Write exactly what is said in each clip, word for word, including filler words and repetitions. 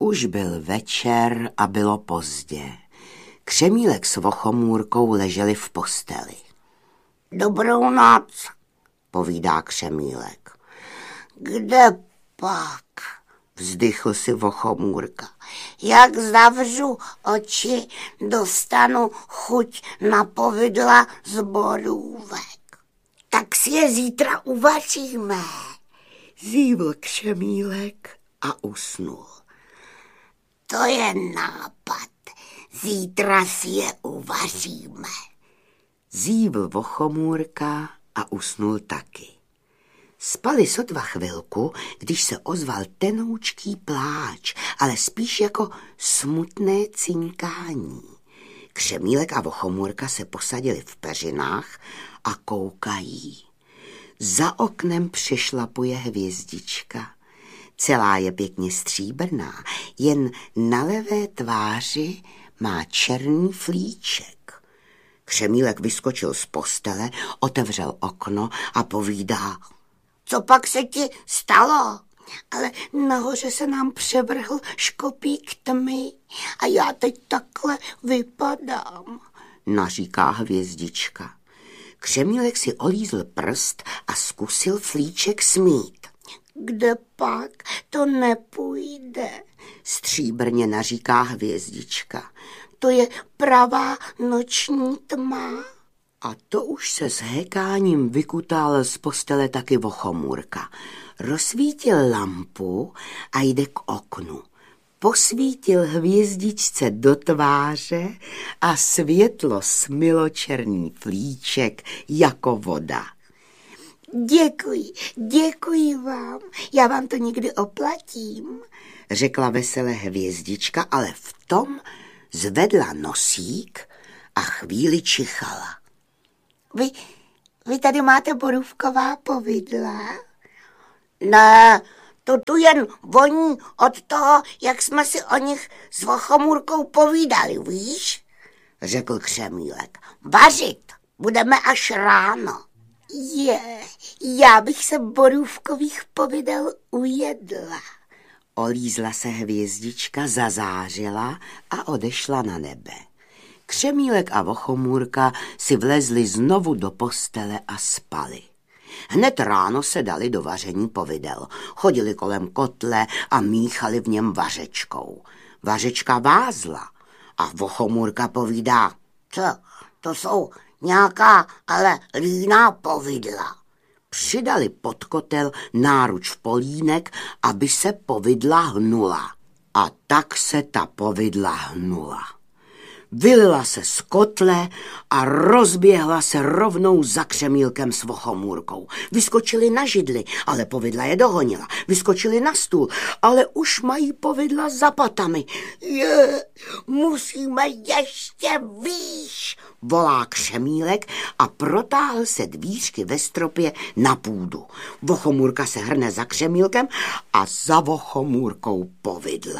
Už byl večer a bylo pozdě. Křemílek s Vochomůrkou leželi v posteli. Dobrou noc, povídá Křemílek. Kde pak? Vzdychl si Vochomůrka. Jak zavřu oči, dostanu chuť na povidla z borůvek. Tak si je zítra uvaříme. Zívl Křemílek a usnul. To je nápad. Zítra si je uvaříme. Zívl Vochomůrka a usnul taky. Spali sotva chvilku, když se ozval tenoučký pláč, ale spíš jako smutné cinkání. Křemílek a Vochomůrka se posadili v peřinách a koukají. Za oknem přešlapuje hvězdička. Celá je pěkně stříbrná, jen na levé tváři má černý flíček. Křemílek vyskočil z postele, otevřel okno a povídá: Co pak se ti stalo? Ale nahoře se nám převrhl škopík tmy a já teď takhle vypadám, naříká hvězdička. Křemílek si olízl prst a zkusil flíček smít. Kde pak? To nepůjde, stříbrně naříká hvězdička. To je pravá noční tma. A to už se s hekáním vykutal z postele taky Vochomůrka. Rozsvítil lampu a jde k oknu. Posvítil hvězdičce do tváře a světlo smylo černý flíček jako voda. Děkuji, děkuji vám, já vám to někdy oplatím, řekla veselé hvězdička, ale v tom zvedla nosík a chvíli čichala. Vy, vy tady máte borůvková povidla? Ne, to tu jen voní od toho, jak jsme si o nich s Vochomůrkou povídali, víš? Řekl Křemílek. Vařit budeme až ráno. Je, já bych se borůvkových povidel ujedla. Olízla se hvězdička, zazářila a odešla na nebe. Křemílek a Vochomůrka si vlezli znovu do postele a spali. Hned ráno se dali do vaření povidel. Chodili kolem kotle a míchali v něm vařečkou. Vařečka vázla a Vochomůrka povídá: Co, to jsou nějaká ale líná povidla. Přidali pod kotel náruč polínek, aby se povidla hnula. A tak se ta povidla hnula. Vylila se z kotle a rozběhla se rovnou za Křemílkem s Vochomůrkou. Vyskočili na židli, ale povidla je dohonila. Vyskočili na stůl, ale už mají povidla za patami. Je, musíme ještě výš, volá Křemílek a protáhl se dvířky ve stropě na půdu. Vochomůrka se hrne za Křemílkem a za Vochomůrkou povidla.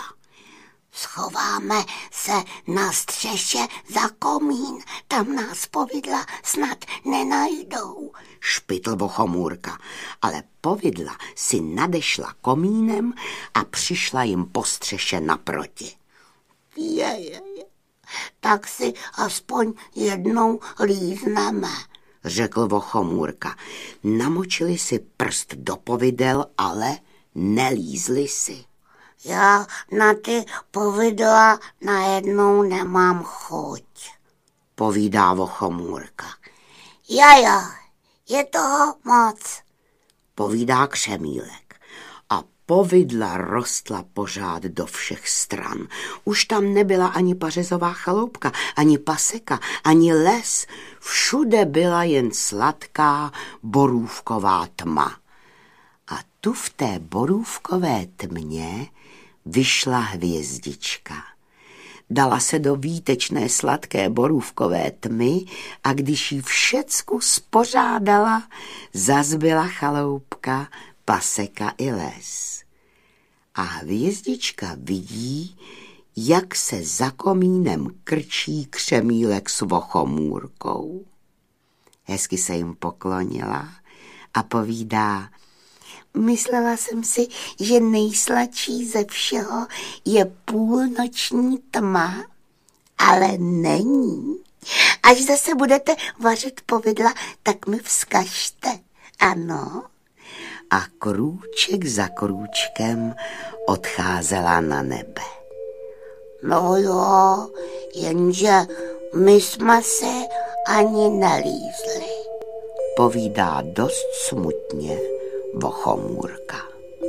Schováme se na střeše za komín, tam nás povidla snad nenajdou, špitl Vochomůrka, ale povidla si nadešla komínem a přišla jim po střeše naproti. Je, je, je. Tak si aspoň jednou lízneme, řekl Vochomůrka. Namočili si prst do povidel, ale nelízli si. Já na ty povidla najednou nemám chuť, povídá Vochomůrka. Jaja, je toho moc, povídá Křemílek. A povidla rostla pořád do všech stran. Už tam nebyla ani pařezová chaloupka, ani paseka, ani les. Všude byla jen sladká borůvková tma. A tu v té borůvkové tmě vyšla hvězdička. Dala se do výtečné sladké borůvkové tmy a když jí všecku spořádala, zazbyla chaloupka, paseka i les. A hvězdička vidí, jak se za komínem krčí Křemílek s Vochomůrkou. Hezky se jim poklonila a povídá: Myslela jsem si, že nejsladší ze všeho je půlnoční tma, ale není. Až zase budete vařit povidla, tak mi vzkažte, ano. A krůček za krůčkem odcházela na nebe. No jo, jenže my jsme se ani nelízli, povídá dost smutně Vochomůrka.